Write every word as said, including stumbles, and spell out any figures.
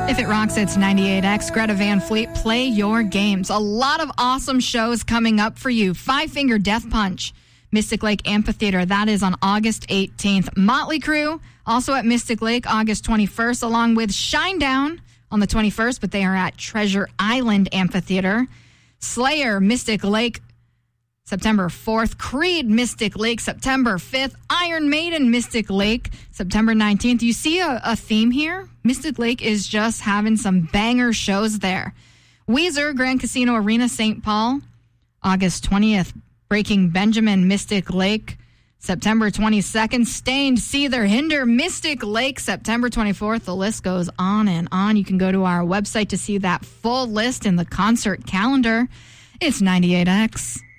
If it rocks, it's ninety-eight X. Greta Van Fleet, play your games. A lot of awesome shows coming up for you. Five Finger Death Punch, Mystic Lake Amphitheater. That is on August eighteenth. Motley Crue, also at Mystic Lake, August twenty-first, along with Shinedown on the twenty-first, but they are at Treasure Island Amphitheater. Slayer, Mystic Lake, September fourth. Creed, Mystic Lake, September fifth. Iron Maiden, Mystic Lake, September nineteenth. You see a, a theme here? Mystic Lake is just having some banger shows there. Weezer, Grand Casino Arena, Saint Paul, August twentieth. Breaking Benjamin, Mystic Lake, September twenty-second. Stained, Seether, Hinder, Mystic Lake, September twenty-fourth. The list goes on and on. You can go to our website to see that full list in the concert calendar. It's ninety-eight X.